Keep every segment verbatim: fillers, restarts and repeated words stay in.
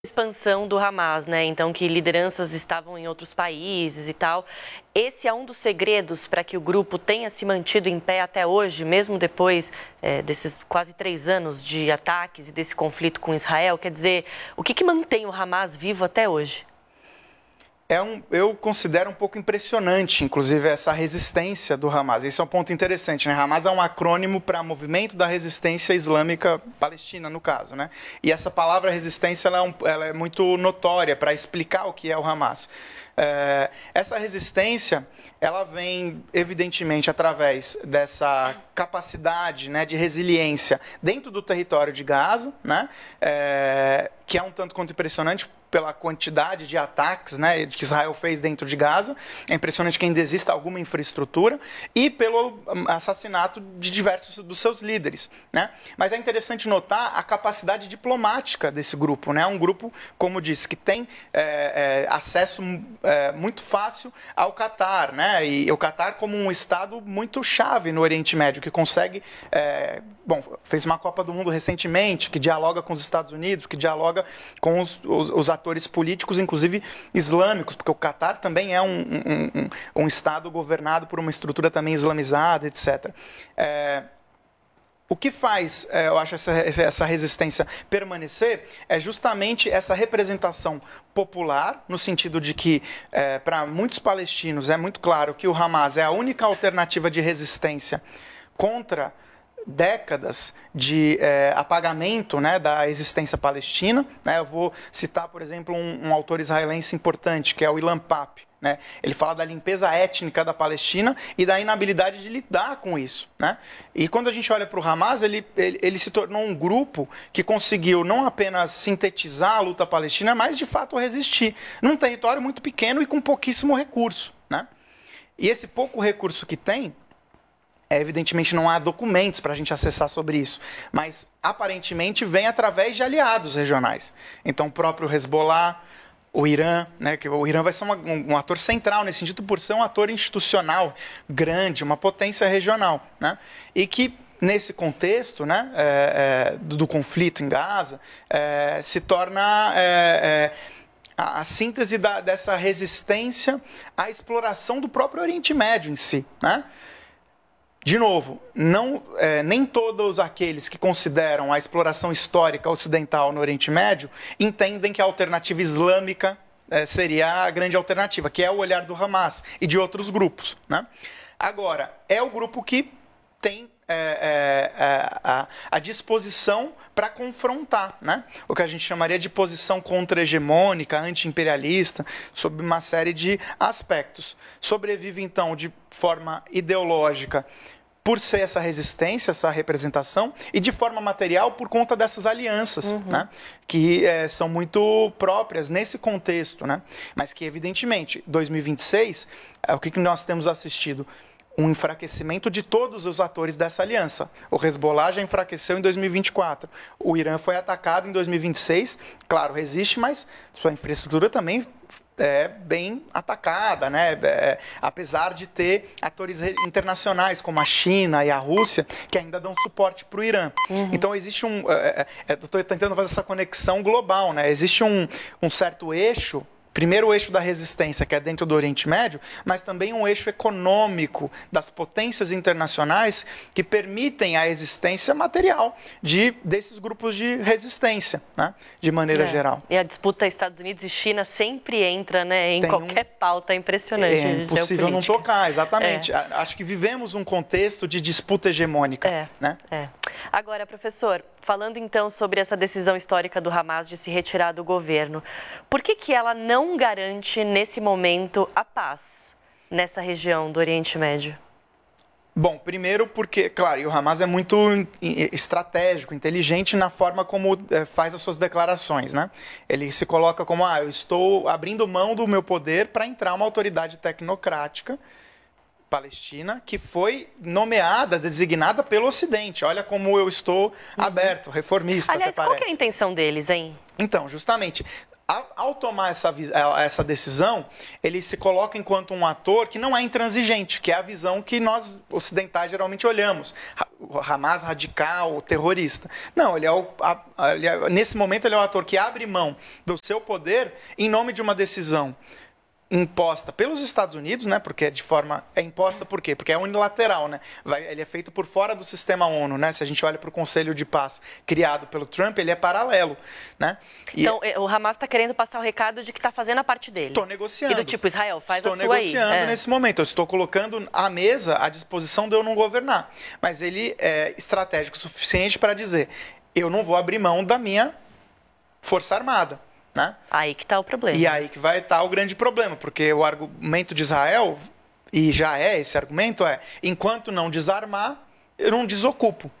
expansão do Hamas, né? Então, que lideranças estavam em outros países e tal. Esse é um dos segredos para que o grupo tenha se mantido em pé até hoje, mesmo depois é, desses quase três anos de ataques e desse conflito com Israel. Quer dizer, o que, que mantém o Hamas vivo até hoje? É um, eu considero um pouco impressionante, inclusive, essa resistência do Hamas. Esse é um ponto interessante, né? Hamas é um acrônimo para Movimento da Resistência Islâmica Palestina, no caso, né? E essa palavra resistência ela é, um, ela é muito notória para explicar o que é o Hamas. É, essa resistência ela vem, evidentemente, através dessa capacidade, né, de resiliência dentro do território de Gaza, né, é, que é um tanto quanto impressionante pela quantidade de ataques, né, que Israel fez dentro de Gaza. É impressionante que ainda exista alguma infraestrutura e pelo assassinato de diversos dos seus líderes, né? Mas é interessante notar a capacidade diplomática desse grupo, né? Um grupo, como disse, que tem é, é, acesso é, muito fácil ao Catar, né? E o Catar como um estado muito chave no Oriente Médio, que consegue, é, bom, fez uma Copa do Mundo recentemente, que dialoga com os Estados Unidos, que dialoga com os, os, os atores políticos, inclusive islâmicos, porque o Catar também é um, um, um, um estado governado por uma estrutura também islamizada, etcétera. É, o que faz, é, eu acho, essa, essa resistência permanecer é justamente essa representação popular, no sentido de que, é, para muitos palestinos, é muito claro que o Hamas é a única alternativa de resistência contra décadas de é, apagamento, né, da existência palestina, né? Eu vou citar, por exemplo, um, um autor israelense importante, que é o Ilan Pappé, né? Ele fala da limpeza étnica da Palestina e da inabilidade de lidar com isso, né? E quando a gente olha para o Hamas, ele, ele, ele se tornou um grupo que conseguiu não apenas sintetizar a luta palestina, mas de fato resistir, num território muito pequeno e com pouquíssimo recurso, né? E esse pouco recurso que tem, É, evidentemente não há documentos para a gente acessar sobre isso, mas aparentemente vem através de aliados regionais. Então o próprio Hezbollah, o Irã, né, que o Irã vai ser uma, um, um ator central nesse sentido por ser um ator institucional grande, uma potência regional, né, e que nesse contexto, né, é, é, do, do conflito em Gaza, é, se torna é, é, a, a síntese da, dessa resistência à exploração do próprio Oriente Médio em si, né? De novo, não, é, nem todos aqueles que consideram a exploração histórica ocidental no Oriente Médio entendem que a alternativa islâmica é, seria a grande alternativa, que é o olhar do Hamas e de outros grupos, né? Agora, é o grupo que tem é, é, a, a disposição para confrontar, né? O que a gente chamaria de posição contra-hegemônica, anti-imperialista, sob uma série de aspectos. Sobrevive, então, de forma ideológica, por ser essa resistência, essa representação, e de forma material por conta dessas alianças, uhum, né, que é, são muito próprias nesse contexto, né, mas que, evidentemente, dois mil e vinte e seis, é, o que, que nós temos assistido? Um enfraquecimento de todos os atores dessa aliança. O Hezbollah já enfraqueceu em dois mil e vinte e quatro. O Irã foi atacado em dois mil e vinte e seis. Claro, resiste, mas sua infraestrutura também é bem atacada, né? É, apesar de ter atores internacionais como a China e a Rússia que ainda dão suporte para o Irã. Uhum. Então existe um... É, é, estou tentando fazer essa conexão global, né? Existe um, um certo eixo. Primeiro o eixo da resistência, que é dentro do Oriente Médio, mas também um eixo econômico das potências internacionais que permitem a existência material de, desses grupos de resistência, né, de maneira é. geral. E a disputa Estados Unidos e China sempre entra, né, em Tem qualquer um... pauta, é impressionante. É impossível não tocar, exatamente. É. Acho que vivemos um contexto de disputa hegemônica. É. Né? É. Agora, professor, falando então sobre essa decisão histórica do Hamas de se retirar do governo, por que que ela não não garante, nesse momento, a paz nessa região do Oriente Médio? Bom, primeiro porque, claro, e o Hamas é muito estratégico, inteligente na forma como faz as suas declarações, né? Ele se coloca como, ah, eu estou abrindo mão do meu poder para entrar uma autoridade tecnocrática palestina que foi nomeada, designada pelo Ocidente. Olha como eu estou uhum. aberto, reformista, Aliás, até parece. Qual que é a intenção deles, hein? Então, justamente... Ao tomar essa, essa decisão, ele se coloca enquanto um ator que não é intransigente, que é a visão que nós ocidentais geralmente olhamos. o Hamas radical, terrorista. Não, ele é o, a, ele é, nesse momento ele é o ator que abre mão do seu poder em nome de uma decisão imposta pelos Estados Unidos, né? Porque é de forma é imposta por quê? Porque é unilateral, né? Vai, ele é feito por fora do sistema ONU, né? Se a gente olha para o Conselho de Paz criado pelo Trump, ele é paralelo, né? E então o Hamas está querendo passar o recado de que está fazendo a parte dele. Estou negociando. E do tipo Israel faz estou a sua aí. Estou negociando é. nesse momento. Eu estou colocando a mesa à disposição de eu não governar, mas ele é estratégico o suficiente para dizer: eu não vou abrir mão da minha força armada. Né? Aí que está o problema. E aí que vai estar o grande problema, porque o argumento de Israel, e já é esse argumento, é: enquanto não desarmar, eu não desocupo.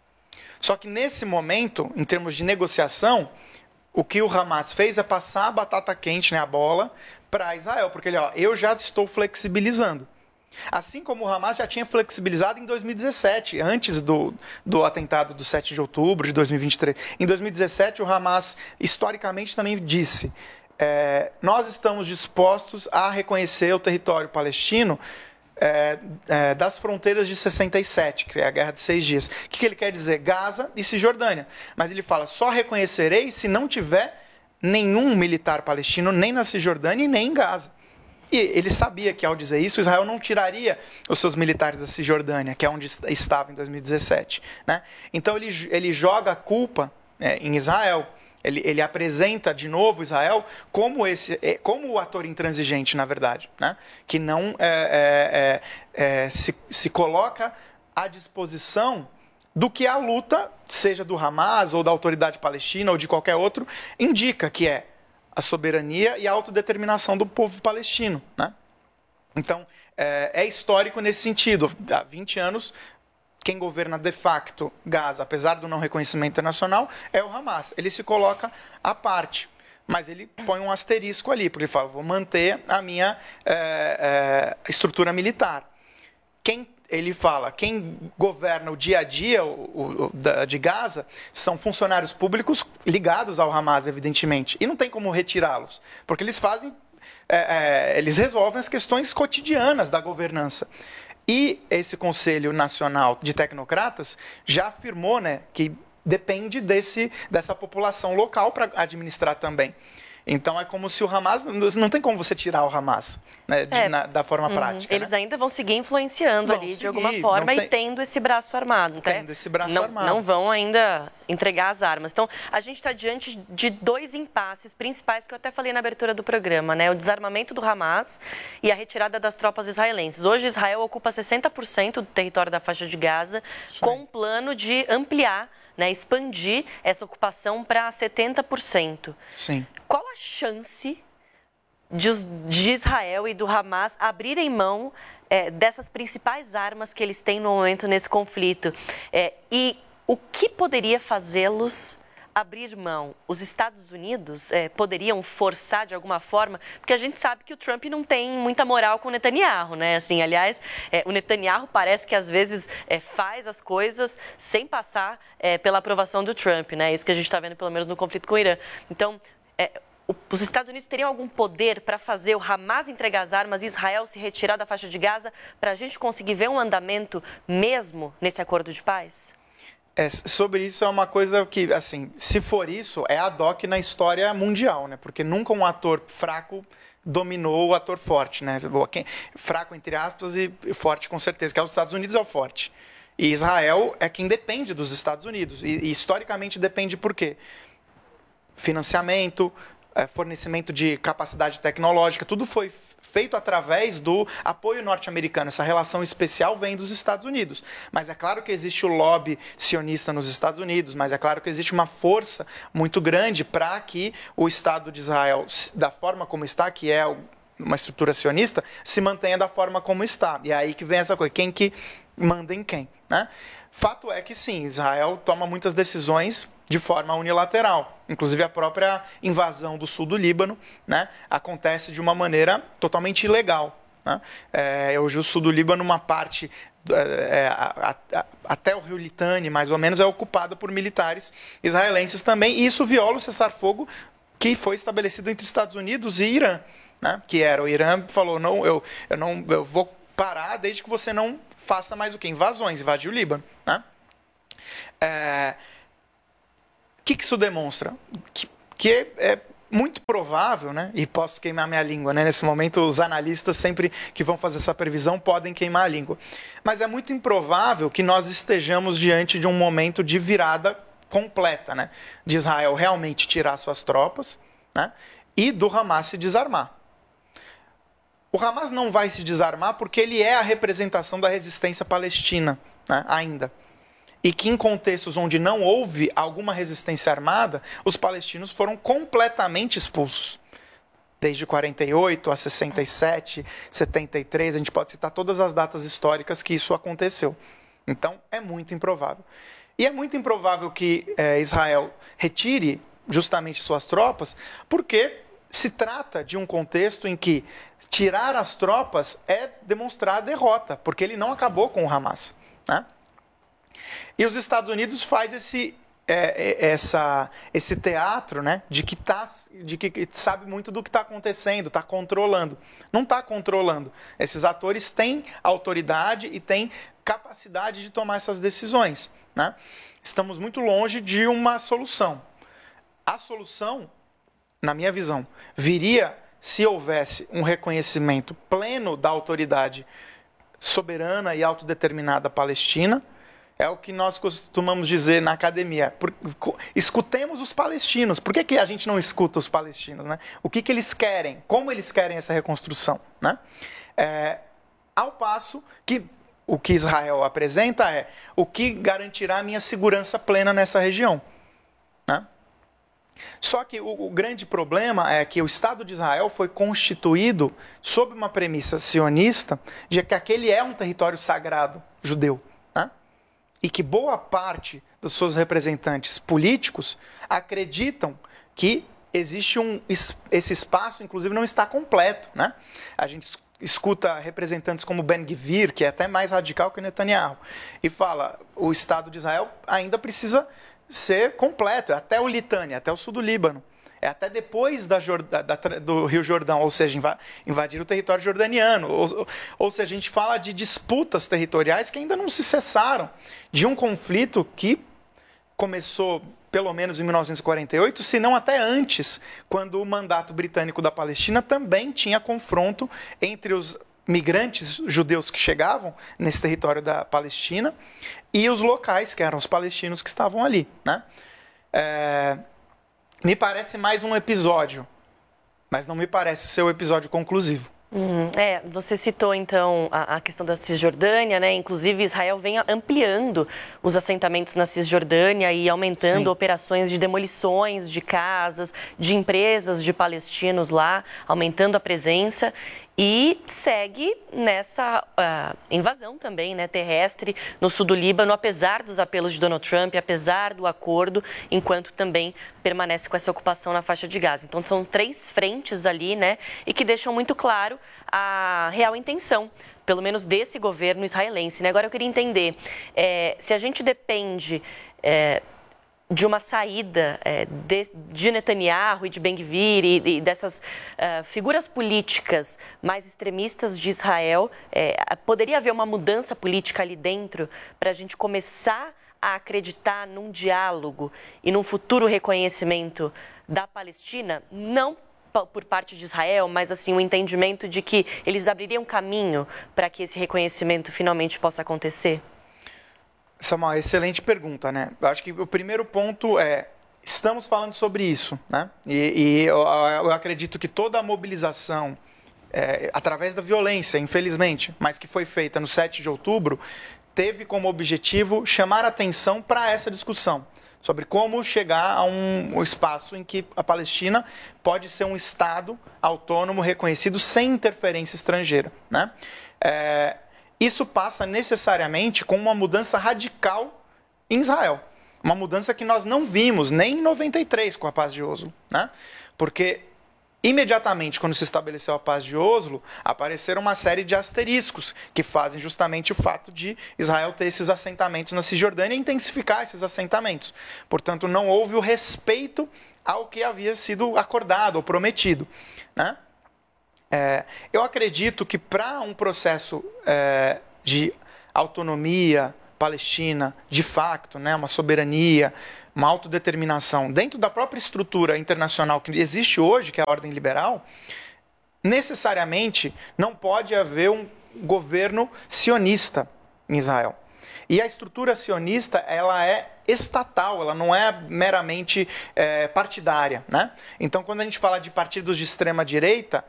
Só que nesse momento, em termos de negociação, o que o Hamas fez é passar a batata quente, né, a bola, para Israel, porque ele, ó, eu já estou flexibilizando. Assim como o Hamas já tinha flexibilizado em dois mil e dezessete, antes do, do atentado do sete de outubro de dois mil e vinte e três. Em dois mil e dezessete, o Hamas, historicamente, também disse: é, nós estamos dispostos a reconhecer o território palestino é, é, das fronteiras de sessenta e sete, que é a Guerra de Seis Dias. O que, que ele quer dizer? Gaza e Cisjordânia. Mas ele fala: só reconhecerei se não tiver nenhum militar palestino nem na Cisjordânia e nem em Gaza. E ele sabia que, ao dizer isso, Israel não tiraria os seus militares da Cisjordânia, que é onde estava em dois mil e dezessete. Né? Então, ele, ele joga a culpa é, em Israel. Ele, ele apresenta de novo Israel como, esse, como o ator intransigente, na verdade, né? Que não é, é, é, se, se coloca à disposição do que a luta, seja do Hamas ou da autoridade palestina ou de qualquer outro, indica, que é a soberania e a autodeterminação do povo palestino. Né? Então, é, é histórico nesse sentido. Há vinte anos, quem governa de facto Gaza, apesar do não reconhecimento internacional, é o Hamas. Ele se coloca à parte, mas ele põe um asterisco ali, porque ele fala: vou manter a minha é, é, estrutura militar. Quem Ele fala, quem governa o dia a dia o, o, da, de Gaza são funcionários públicos ligados ao Hamas, evidentemente. E não tem como retirá-los, porque eles fazem, é, é, eles resolvem as questões cotidianas da governança. E esse Conselho Nacional de Tecnocratas já afirmou, né, que depende desse, dessa população local para administrar também. Então, é como se o Hamas... Não tem como você tirar o Hamas, né, de, é, na, da forma uhum. prática. Eles né? ainda vão seguir influenciando vão ali, seguir, de alguma forma, tem... e tendo esse braço armado. Tendo esse braço não, armado. Não vão ainda entregar as armas. Então, a gente está diante de dois impasses principais que eu até falei na abertura do programa, né? O desarmamento do Hamas e a retirada das tropas israelenses. Hoje, Israel ocupa sessenta por cento do território da faixa de Gaza, Sim. com um plano de ampliar, né, expandir essa ocupação para setenta por cento. Sim. Qual a chance de, de Israel e do Hamas abrirem mão é, dessas principais armas que eles têm no momento nesse conflito? É, e o que poderia fazê-los abrir mão? Os Estados Unidos é, poderiam forçar de alguma forma? Porque a gente sabe que o Trump não tem muita moral com o Netanyahu, né? Assim, aliás, é, o Netanyahu parece que às vezes é, faz as coisas sem passar é, pela aprovação do Trump, né? Isso que a gente está vendo pelo menos no conflito com o Irã. Então, é, o, os Estados Unidos teriam algum poder para fazer o Hamas entregar as armas e Israel se retirar da faixa de Gaza para a gente conseguir ver um andamento mesmo nesse acordo de paz? É, sobre isso é uma coisa que, assim, se for isso, é ad hoc na história mundial, né? Porque nunca um ator fraco dominou o ator forte, né? Fraco, entre aspas, e forte com certeza, que é os Estados Unidos é o forte. E Israel é quem depende dos Estados Unidos. E, e historicamente depende por quê? Financiamento, é, fornecimento de capacidade tecnológica, tudo foi feito através do apoio norte-americano. Essa relação especial vem dos Estados Unidos. Mas é claro que existe o lobby sionista nos Estados Unidos, mas é claro que existe uma força muito grande para que o Estado de Israel, da forma como está, que é uma estrutura sionista, se mantenha da forma como está. E é aí que vem essa coisa, quem que manda em quem, né? Fato é que sim, Israel toma muitas decisões de forma unilateral. Inclusive a própria invasão do sul do Líbano, né, acontece de uma maneira totalmente ilegal. Né? É, hoje o sul do Líbano, uma parte, é, a, a, até o rio Litani, mais ou menos, é ocupada por militares israelenses também. E isso viola o cessar-fogo que foi estabelecido entre Estados Unidos e Irã. Né? Que era, o Irã falou, não, eu, eu, não, eu vou parar desde que você não faça mais o quê? Invasões, invadir o Líbano. Né? É... O que, que isso demonstra? Que, que é muito provável, né? E posso queimar minha língua, né? Nesse momento, os analistas sempre que vão fazer essa previsão podem queimar a língua. Mas é muito improvável que nós estejamos diante de um momento de virada completa, né? De Israel realmente tirar suas tropas, né? E do Hamas se desarmar. O Hamas não vai se desarmar porque ele é a representação da resistência palestina, né? Ainda. E que em contextos onde não houve alguma resistência armada, os palestinos foram completamente expulsos. Desde quarenta e oito a sessenta e sete, setenta e três, a gente pode citar todas as datas históricas que isso aconteceu. Então, é muito improvável. E é muito improvável que é, Israel retire justamente suas tropas, porque se trata de um contexto em que tirar as tropas é demonstrar a derrota, porque ele não acabou com o Hamas, né? E os Estados Unidos faz esse, é, essa, esse teatro, né, de, que tá, de que sabe muito do que está acontecendo, está controlando. Não está controlando. Esses atores têm autoridade e têm capacidade de tomar essas decisões, né? Estamos muito longe de uma solução. A solução, na minha visão, viria se houvesse um reconhecimento pleno da autoridade soberana e autodeterminada palestina. É o que nós costumamos dizer na academia. Por, escutemos os palestinos. Por que, que a gente não escuta os palestinos, né? O que, que eles querem? Como eles querem essa reconstrução, né? É, ao passo que o que Israel apresenta é o que garantirá a minha segurança plena nessa região, né? Só que o, o grande problema é que o Estado de Israel foi constituído sob uma premissa sionista de que aquele é um território sagrado judeu, né? E que boa parte dos seus representantes políticos acreditam que existe um... Esse espaço, inclusive, não está completo, né? A gente escuta representantes como Ben-Gvir, que é até mais radical que Netanyahu, e fala, o Estado de Israel ainda precisa ser completo, é até o Litânia, até o sul do Líbano. É até depois da, da, da, do Rio Jordão, ou seja, invadir o território jordaniano. Ou, ou seja, a gente fala de disputas territoriais que ainda não se cessaram, de um conflito que começou pelo menos em mil novecentos e quarenta e oito, se não até antes, quando o mandato britânico da Palestina também tinha confronto entre os migrantes judeus que chegavam nesse território da Palestina e os locais, que eram os palestinos que estavam ali, né? É... Me parece mais um episódio, mas não me parece ser o episódio conclusivo. Hum, é, você citou então a, a questão da Cisjordânia, né? Inclusive Israel vem ampliando os assentamentos na Cisjordânia e aumentando Sim. operações de demolições de casas, de empresas de palestinos lá, aumentando a presença. E segue nessa uh, invasão também, né, terrestre no sul do Líbano, apesar dos apelos de Donald Trump, apesar do acordo, enquanto também permanece com essa ocupação na faixa de Gaza. Então são três frentes ali, né, e que deixam muito claro a real intenção, pelo menos desse governo israelense, né? Agora eu queria entender, é, se a gente depende... É, de uma saída é, de, de Netanyahu e de Ben-Gvir e, e dessas uh, figuras políticas mais extremistas de Israel, é, poderia haver uma mudança política ali dentro para a gente começar a acreditar num diálogo e num futuro reconhecimento da Palestina? Não por parte de Israel, mas assim, o entendimento de que eles abririam caminho para que esse reconhecimento finalmente possa acontecer? Essa é uma excelente pergunta, né? Eu acho que o primeiro ponto é, estamos falando sobre isso, né? E, e eu, eu acredito que toda a mobilização, é, através da violência, infelizmente, mas que foi feita no sete de outubro, teve como objetivo chamar atenção para essa discussão sobre como chegar a um, um espaço em que a Palestina pode ser um Estado autônomo reconhecido sem interferência estrangeira, né? É, Isso passa necessariamente com uma mudança radical em Israel. Uma mudança que nós não vimos nem em noventa e três com a Paz de Oslo, né? Porque imediatamente quando se estabeleceu a Paz de Oslo, apareceram uma série de asteriscos que fazem justamente o fato de Israel ter esses assentamentos na Cisjordânia e intensificar esses assentamentos. Portanto, não houve o respeito ao que havia sido acordado ou prometido, né? É, eu acredito que para um processo é, de autonomia palestina, de facto, né, uma soberania, uma autodeterminação dentro da própria estrutura internacional que existe hoje, que é a ordem liberal, necessariamente não pode haver um governo sionista em Israel. E a estrutura sionista, ela é estatal, ela não é meramente é, partidária, né? Então, quando a gente fala de partidos de extrema-direita,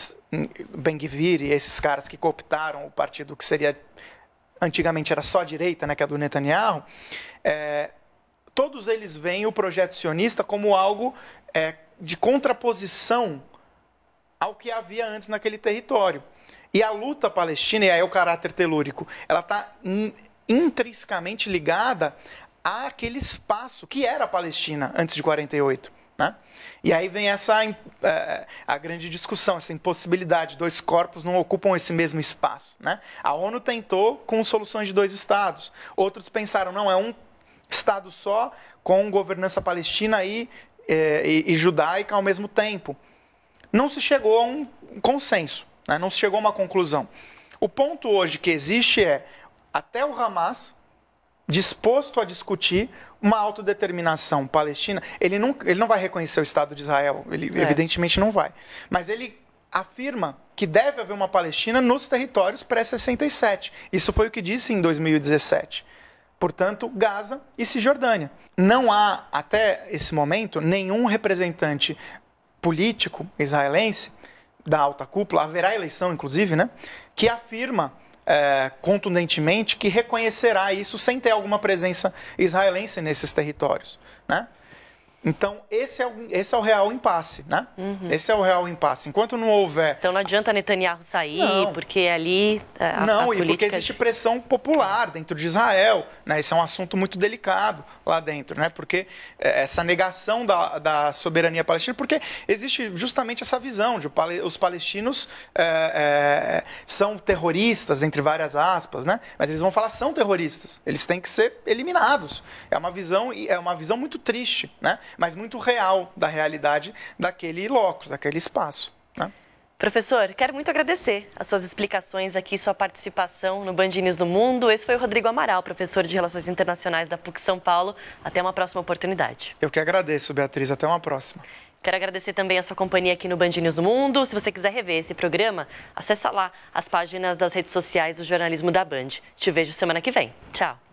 Ben-Gvir e esses caras que cooptaram o partido que seria, antigamente era só direita, né, que é do Netanyahu, é, todos eles veem o projeto sionista como algo é, de contraposição ao que havia antes naquele território. E a luta palestina, e aí o caráter telúrico, ela está intrinsecamente ligada àquele espaço que era a Palestina antes de quarenta e oito. Né? E aí vem essa é, a grande discussão, essa impossibilidade, dois corpos não ocupam esse mesmo espaço. Né? A ONU tentou com soluções de dois estados, outros pensaram, não, é um estado só com governança palestina e, é, e, e judaica ao mesmo tempo. Não se chegou a um consenso, né? Não se chegou a uma conclusão. O ponto hoje que existe é até o Hamas disposto a discutir uma autodeterminação palestina. Ele não, ele não vai reconhecer o Estado de Israel, ele é. evidentemente não vai. Mas ele afirma que deve haver uma Palestina nos territórios pré-sessenta e sete. Isso foi o que disse em dois mil e dezessete. Portanto, Gaza e Cisjordânia. Não há, até esse momento, nenhum representante político israelense da alta cúpula, haverá eleição, inclusive, né, que afirma É, contundentemente que reconhecerá isso sem ter alguma presença israelense nesses territórios, né? Então, esse é, o, esse é o real impasse, né? Uhum. Esse é o real impasse. Enquanto não houver... Então, não adianta Netanyahu sair, não. porque ali a, Não, a e política... porque existe pressão popular dentro de Israel, né? Esse é um assunto muito delicado lá dentro, né? Porque essa negação da, da soberania palestina, porque existe justamente essa visão de os palestinos é, é, são terroristas, entre várias aspas, né? Mas eles vão falar são terroristas, eles têm que ser eliminados. É uma visão, é uma visão muito triste, né? Mas muito real da realidade daquele locus, daquele espaço. Né? Professor, quero muito agradecer as suas explicações aqui, sua participação no Band News do Mundo. Esse foi o Rodrigo Amaral, professor de Relações Internacionais da P U C São Paulo. Até uma próxima oportunidade. Eu que agradeço, Beatriz. Até uma próxima. Quero agradecer também a sua companhia aqui no Band News do Mundo. Se você quiser rever esse programa, acessa lá as páginas das redes sociais do jornalismo da Band. Te vejo semana que vem. Tchau.